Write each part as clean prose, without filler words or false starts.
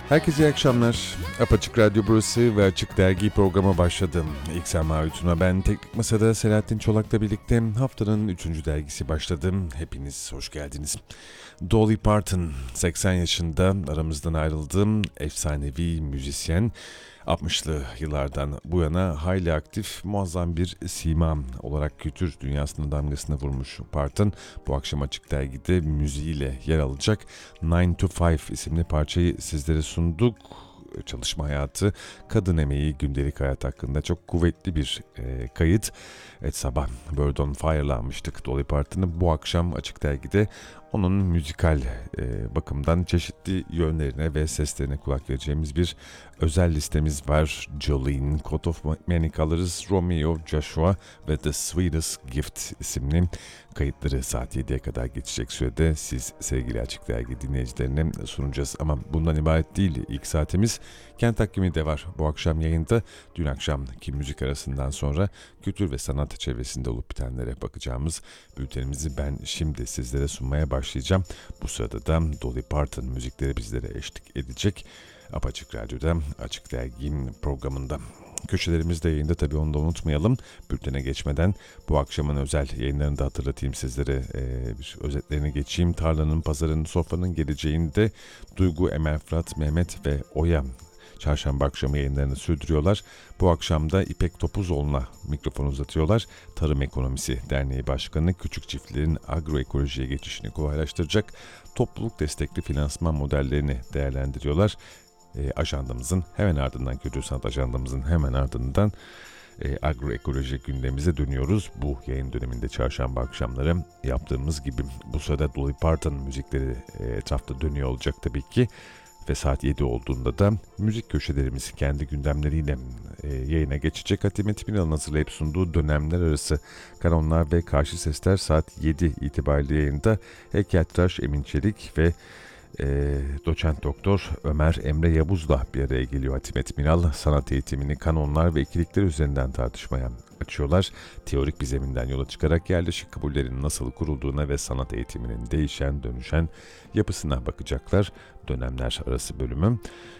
Herkese iyi akşamlar. Apaçık Radyo burası ve Açık Dergi programa başladım. İlk Sema Ütün'a ben Teknik Masa'da Selahattin Çolak'la birlikte haftanın 3. dergisi başladı. Hepiniz hoş geldiniz. Dolly Parton 80 yaşında aramızdan ayrıldığım efsanevi müzisyen. 60'lı yıllardan bu yana hayli aktif, muazzam bir sima olarak kültür dünyasının damgasını vurmuş Parton, bu akşam Açık Dergi'de müziğiyle yer alacak 9 to 5 isimli parçayı sizlere sunduk. Çalışma hayatı, kadın emeği, gündelik hayat hakkında çok kuvvetli bir kayıt. Evet, sabah Bird on Fire'la almıştık Dolly Parton'ı. Bu akşam Açık Dergi'de onun müzikal bakımdan çeşitli yönlerine ve seslerine kulak vereceğimiz bir özel listemiz var. Jolene, Coat of Many Colors, Romeo, Joshua ve The Sweetest Gift isimli kayıtları saat 7'ye kadar geçecek sürede siz sevgili Açık Dergi dinleyicilerine sunacağız. Ama bundan ibaret değil ilk saatimiz. Kent Takvimi de var bu akşam yayında. Dün akşamki müzik arasından sonra kültür ve sanat çevresinde olup bitenlere bakacağımız bültenimizi ben şimdi sizlere sunmaya başlayacağım. Bu sırada da Dolly Parton müzikleri bizlere eşlik edecek. Apaçık Radyo'da Açık Dergi'nin programında. Köşelerimiz de yayında, tabii onu da unutmayalım. Bültene geçmeden bu akşamın özel yayınlarını da hatırlatayım sizlere. Bir özetlerini geçeyim. Tarlanın, pazarın, sofranın geleceğinde Duygu, Emel, Fırat, Mehmet ve Oya çarşamba akşamı yayınlarını sürdürüyorlar. Bu akşam da İpek Topuzoğlu'na mikrofon uzatıyorlar. Tarım Ekonomisi Derneği Başkanı küçük çiftlerin agroekolojiye geçişini kolaylaştıracak topluluk destekli finansman modellerini değerlendiriyorlar. Ajandamızın hemen ardından, kültür sanat ajandamızın hemen ardından agroekoloji gündemimize dönüyoruz. Bu yayın döneminde çarşamba akşamları yaptığımız gibi bu sırada Dolly Parton müzikleri etrafta dönüyor olacak tabii ki. Ve saat 7 olduğunda da müzik köşelerimiz kendi gündemleriyle yayına geçecek. Hatimet Binal'ın hazırlayıp sunduğu dönemler arası kanonlar ve karşı sesler saat 7 itibariyle yayında. Heykeltıraş Emin Çelik ve doçent doktor Ömer Emre Yavuz'la bir araya geliyor Hatimet Binal. Sanat eğitimini kanonlar ve ikilikler üzerinden tartışmaya açıyorlar. Teorik bir zeminden yola çıkarak yerleşik kabullerin nasıl kurulduğuna ve sanat eğitiminin değişen dönüşen yapısına bakacaklar. Dönemler arası bölümü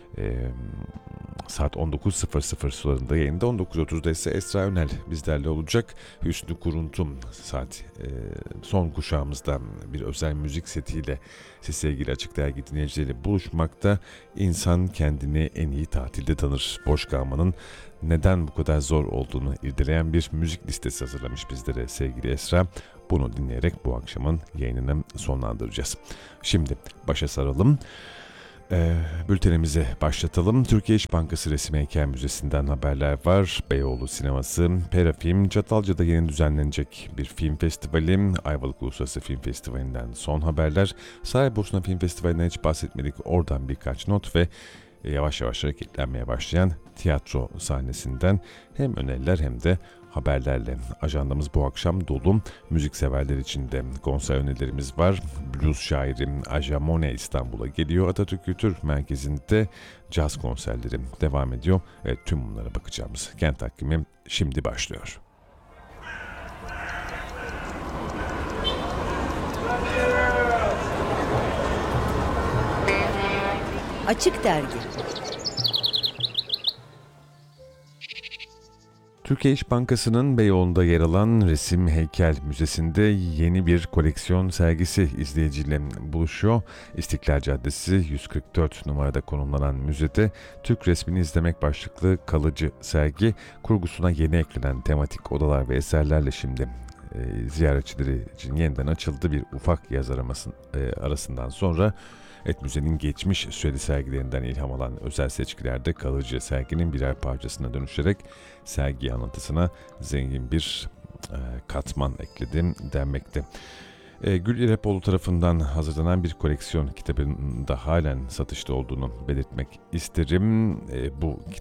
saat 19.00 sularında yayında. 19.30'da ise Esra Önel bizlerle olacak. Hüsnü Kuruntum saat son kuşağımızda bir özel müzik setiyle siz sevgili Açık Dergi dinleyicileriyle buluşmakta. İnsan kendini en iyi tatilde tanır. Boş kalmanın neden bu kadar zor olduğunu irdeleyen bir müzik listesi hazırlamış bizlere sevgili Esra. Bunu dinleyerek bu akşamın yayınını sonlandıracağız. Şimdi başa saralım. Bültenimizi başlatalım. Türkiye İş Bankası Resim Heykel Müzesi'nden haberler var. Beyoğlu Sineması, Pera Film, Çatalca'da yeni düzenlenecek bir film festivali, Ayvalık Uluslararası Film Festivali'nden son haberler. Saraybosna Film Festivali'nden hiç bahsetmedik, oradan birkaç not ve yavaş yavaş hareketlenmeye başlayan tiyatro sahnesinden hem öneriler hem de haberlerle. Ajandamız bu akşam dolu. Müzikseverler için de konser önerilerimiz var. Blues şairi Ajamone İstanbul'a geliyor. Atatürk Kültür Merkezi'nde caz konserleri devam ediyor. Tüm bunlara bakacağımız Kent Takvimi şimdi başlıyor. Açık Dergi. Türkiye İş Bankası'nın Beyoğlu'nda yer alan Resim Heykel Müzesi'nde yeni bir koleksiyon sergisi izleyiciyle buluşuyor. İstiklal Caddesi 144 numarada konumlanan müzede Türk resmini izlemek başlıklı kalıcı sergi, kurgusuna yeni eklenen tematik odalar ve eserlerle şimdi ziyaretçileri için yeniden açıldı. Bir ufak yaz arasından sonra müzenin geçmiş süreli sergilerinden ilham alan özel seçkilerde kalıcı serginin birer parçasına dönüşerek sergi anlatısına zengin bir katman ekledi denmekte. Gül İrepoğlu tarafından hazırlanan bir koleksiyon kitabında halen satışta olduğunu belirtmek isterim. Bu kitap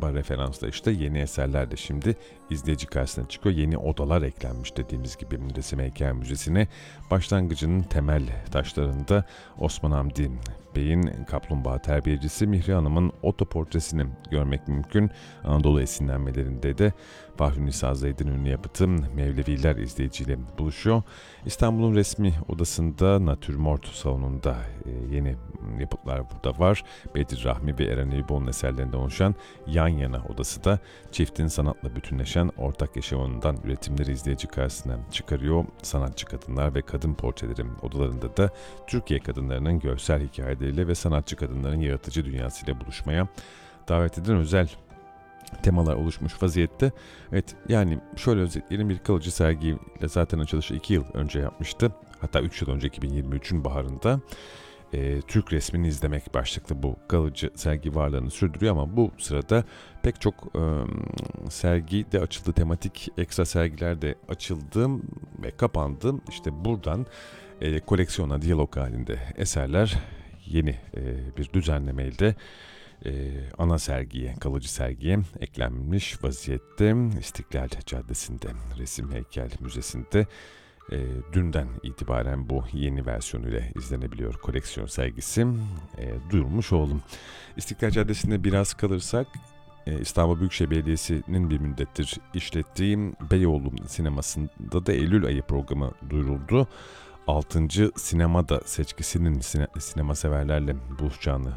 referansla işte yeni eserler de şimdi izleyici karşısına çıkıyor. Yeni odalar eklenmiş dediğimiz gibi Resim Heykel Müzesi'ne. Başlangıcının temel taşlarında Osman Hamdi Bey'in kaplumbağa terbiyecisi Mihri Hanım'ın otoportresini görmek mümkün. Anadolu esinlenmelerinde de Fahri Nisa Zeyd'in ünlü yapıtı Mevleviler izleyiciyle buluşuyor. İstanbul'un resmi odasında Natürmort salonunda yeni yapıtlar burada var. Bedir Rahmi ve Eren Eyüboğlu'nun eserlerinden oluşan Yan Yana odası da çiftin sanatla bütünleşen ortak yaşamından üretimleri izleyici karşısına çıkarıyor. Sanatçı kadınlar ve kadın portreleri odalarında da Türkiye kadınlarının görsel hikayeleriyle ve sanatçı kadınların yaratıcı dünyasıyla buluşmaya davet edilen özel temalar oluşmuş vaziyette. Evet, yani şöyle özetleyelim, bir kalıcı sergiyle zaten açılışı 2 yıl önce yapmıştı. Hatta 3 yıl önce 2023'ün baharında Türk resmini izlemek başlıklı bu kalıcı sergi varlığını sürdürüyor ama bu sırada pek çok sergi de açıldı, tematik ekstra sergiler de açıldı ve kapandı. İşte buradan koleksiyona diyalog halinde eserler yeni bir düzenlemeyle ana sergiye, kalıcı sergiye eklenmiş vaziyette. İstiklal Caddesi'nde Resim Heykel Müzesi'nde dünden itibaren bu yeni versiyonuyla izlenebiliyor koleksiyon sergisi. Duyurmuş oldum. İstiklal Caddesi'nde biraz kalırsak İstanbul Büyükşehir Belediyesi'nin bir müddettir işlettiği Beyoğlu sinemasında da Eylül ayı programı duyuruldu. 6. sinemada seçkisinin sinema severlerle buluşacağını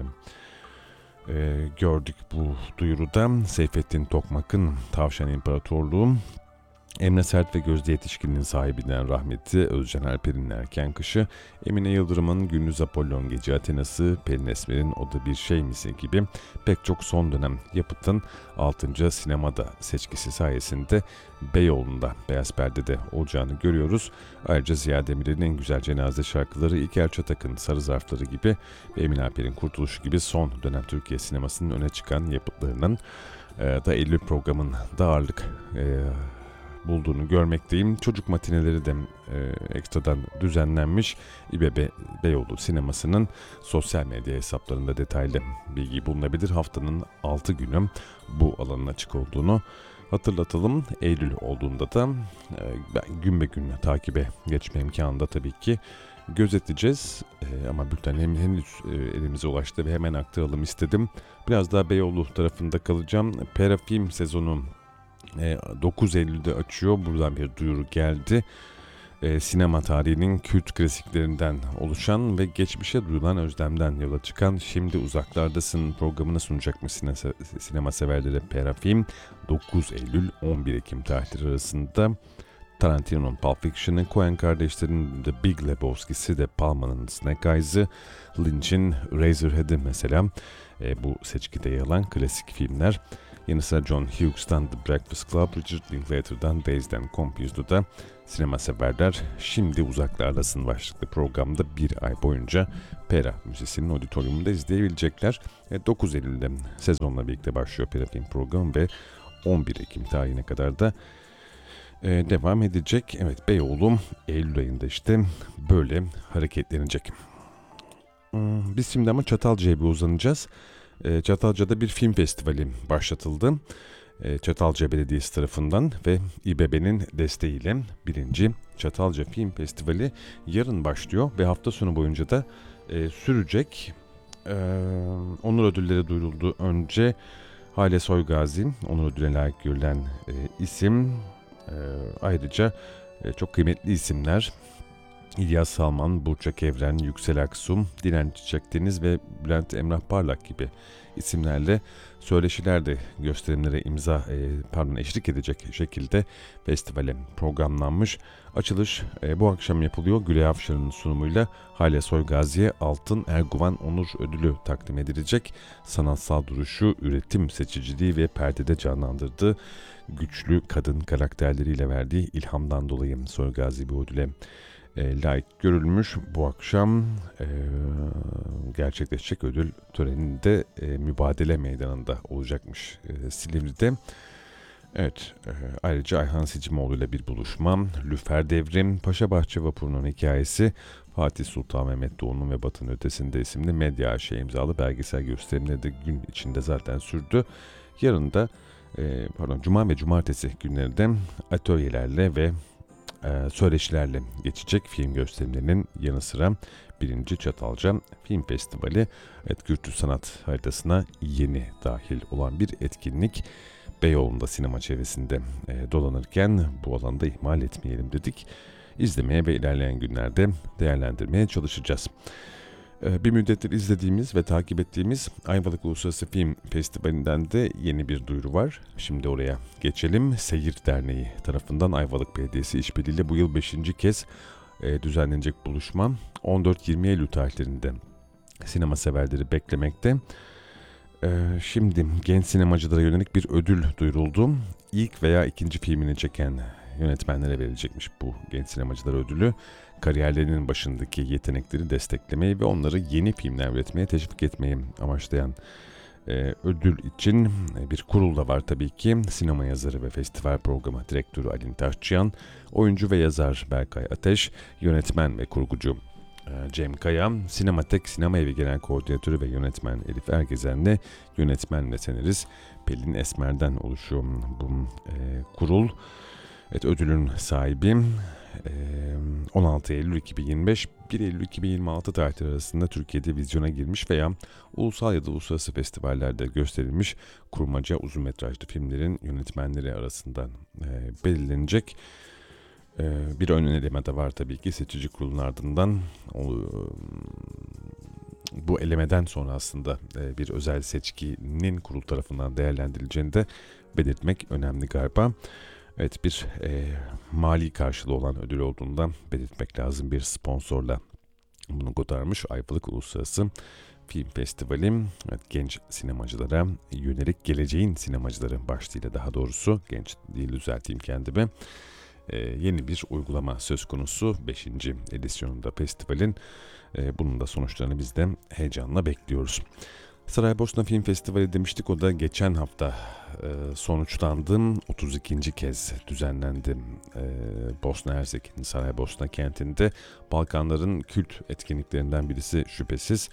gördük bu duyuruda. Seyfettin Tokmak'ın Tavşan İmparatorluğu, Emre Sert ve Gözde Yetişkin'in sahibinden rahmetli Özcan Alper'in Erken Kışı, Emine Yıldırım'ın Gündüz Apollon Gece Athena'sı, Pelin Esmer'in O da Bir Şey Misi gibi pek çok son dönem yapıtın 6. sinemada seçkisi sayesinde Beyoğlu'nda Beyaz Perde'de olacağını görüyoruz. Ayrıca Ziya Demirel'in En Güzel Cenaze şarkıları, İlker Çatak'ın Sarı Zarfları gibi ve Emin Alper'in Kurtuluşu gibi son dönem Türkiye sinemasının öne çıkan yapıtlarının da Eylül programında ağırlık bulduğunu görmekteyim. Çocuk matineleri de ekstradan düzenlenmiş. İBB Beyoğlu sinemasının sosyal medya hesaplarında detaylı bilgi bulunabilir. Haftanın 6 günü bu alanın açık olduğunu hatırlatalım. Eylül olduğunda da ben gün be gün takibe geçme imkanı da tabii ki gözeteceğiz. Ama bülten henüz elimize ulaştı ve hemen aktaralım istedim. Biraz daha Beyoğlu tarafında kalacağım. Pera film sezonu 9 Eylül'de açıyor. Buradan bir duyuru geldi. Sinema tarihinin kült klasiklerinden oluşan ve geçmişe duyulan özlemden yola çıkan Şimdi Uzaklardasın programını sunacakmış sinema severlere Pera Film. 9 Eylül 11 Ekim tarihleri arasında Tarantino'nun Pulp Fiction'ı, Coen kardeşlerin The Big Lebowski'si, De Palma'nın Snake Eyes'ı, Lynch'in Razorhead'i mesela bu seçkide yer alan klasik filmler. Yanı sıra John Hughes'tan The Breakfast Club, Richard Linklater'dan Dazed and Confused'u da sinema severler Şimdi Uzaklardasın başlıklı programda bir ay boyunca Pera Müzesi'nin auditoriumunda izleyebilecekler. 9 Eylül'de sezonla birlikte başlıyor Pera Film programı ve 11 Ekim tarihine kadar da devam edecek. Evet, Beyoğlu Eylül ayında işte böyle hareketlenecek. Biz şimdi ama Çatalca'ya bir uzanacağız. Çatalca'da bir film festivali başlatıldı. Çatalca Belediyesi tarafından ve İBB'nin desteğiyle 1. Çatalca Film Festivali yarın başlıyor ve hafta sonu boyunca da sürecek. Onur ödülleri duyuruldu. Önce Hale Soygazi, onur ödülüne layık görülen isim. Ayrıca çok kıymetli isimler İlyas Salman, Burçak Evren, Yüksel Aksu, Dilan Çiçek Deniz ve Bülent Emrah Parlak gibi isimlerle söyleşiler de gösterimlere eşlik edecek şekilde festivale programlanmış. Açılış bu akşam yapılıyor. Gülay Avşar'ın sunumuyla Hale Soygazi'ye Altın Erguvan Onur Ödülü takdim edilecek. Sanatsal duruşu, üretim seçiciliği ve perdede canlandırdığı güçlü kadın karakterleriyle verdiği ilhamdan dolayı Soygazi bu ödüle layık görülmüş. Bu akşam gerçekleşecek ödül töreninde mübadele meydanında olacakmış Silivri'de. Evet, ayrıca Ayhan Sicimoğlu ile bir buluşma, Lüfer Devrim, Paşabahçe Vapuru'nun hikayesi, Fatih Sultan Mehmet Doğu'nun ve Batı'nın Ötesinde isimli Medya AŞ imzalı belgesel gösterimleri de gün içinde zaten sürdü. Yarın da, Cuma ve Cumartesi günleri de atölyelerle ve söyleşilerle geçecek film gösterimlerinin yanı sıra 1. Çatalca Film Festivali, Kültür Sanat haritasına yeni dahil olan bir etkinlik. Beyoğlu'nda sinema çevresinde dolanırken bu alanda ihmal etmeyelim dedik. İzlemeye ve ilerleyen günlerde değerlendirmeye çalışacağız. Bir müddettir izlediğimiz ve takip ettiğimiz Ayvalık Uluslararası Film Festivali'nden de yeni bir duyuru var. Şimdi oraya geçelim. Seyir Derneği tarafından Ayvalık Belediyesi işbirliğiyle bu yıl 5. kez düzenlenecek buluşma 14-20 Eylül tarihlerinde sinema severleri beklemekte. Şimdi genç sinemacılara yönelik bir ödül duyuruldu. İlk veya ikinci filmini çeken yönetmenlere verilecekmiş bu genç sinemacılar ödülü. Kariyerlerinin başındaki yetenekleri desteklemeyi ve onları yeni filmler üretmeye teşvik etmeyi amaçlayan ödül için bir kurul da var tabii ki. Sinema yazarı ve festival programı direktörü Alin Taşçıyan, oyuncu ve yazar Berkay Ateş, yönetmen ve kurgucu Cem Kaya, Sinematek Sinema Evi Genel Koordinatörü ve yönetmen Elif Ergezen'le yönetmen ve senarist Pelin Esmer'den oluşuyor bu kurul. Evet, ödülün sahibi 16 Eylül 2025, 1 Eylül 2026 tarihleri arasında Türkiye'de vizyona girmiş veya ulusal ya da uluslararası festivallerde gösterilmiş kurmaca uzun metrajlı filmlerin yönetmenleri arasından belirlenecek. Bir ön eleme de var tabii ki seçici kurulun ardından. Bu elemeden sonra aslında bir özel seçkinin kurul tarafından değerlendirileceğini de belirtmek önemli galiba. Evet, bir mali karşılığı olan ödül olduğundan belirtmek lazım. Bir sponsorla bunu kotarmış Ayvalık Uluslararası Film Festivali. Evet, genç sinemacılara yönelik geleceğin sinemacıları başlığıyla, daha doğrusu genç değil düzelteyim kendimi. Yeni bir uygulama söz konusu 5. edisyonunda festivalin. Bunun da sonuçlarını biz de heyecanla bekliyoruz. Saraybosna Film Festivali demiştik, o da geçen hafta sonuçlandı. 32. kez düzenlendi Bosna Hersek'in Saraybosna kentinde. Balkanların kült etkinliklerinden birisi şüphesiz.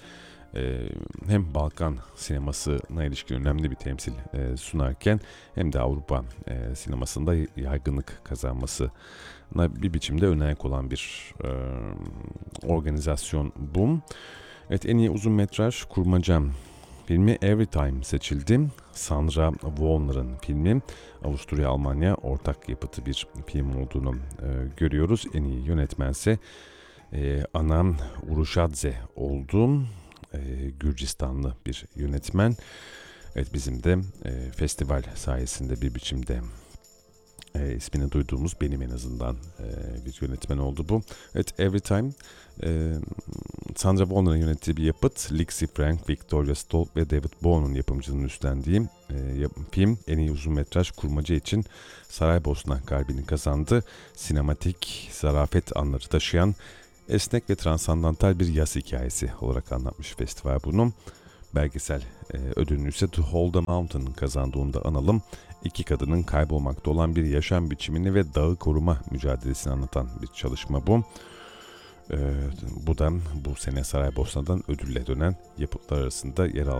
Hem Balkan sinemasına ilişkin önemli bir temsil sunarken hem de Avrupa sinemasında yaygınlık kazanmasına bir biçimde ön ayak olan bir organizasyon bu. Evet, en iyi uzun metraj kurmaca filmi Everytime seçildi. Sandra Wallner'ın filmi, Avusturya-Almanya ortak yapıtı bir film olduğunu görüyoruz. En iyi yönetmense Ana Urushadze oldu. Gürcistanlı bir yönetmen. Evet, bizim de festival sayesinde bir biçimde ismini duyduğumuz, benim en azından bir yönetmen oldu bu. Evet, Everytime Sandra Wallner'ın yönettiği bir yapıt. Lixie Frank, Victoria Stolp ve David Bowe'nun yapımcılığını üstlendiği film en iyi uzun metraj kurmaca için Saraybosna kalbini kazandı. Sinematik zarafet anları taşıyan esnek ve transandantal bir yaz hikayesi olarak anlatmış festival bunu. Belgesel ödülünü ise To Hold a Mountain kazandığını da analım. İki kadının kaybolmakta olan bir yaşam biçimini ve dağı koruma mücadelesini anlatan bir çalışma bu. Bu da bu sene Saraybosna'dan ödülle dönen yapıtlar arasında yer aldı.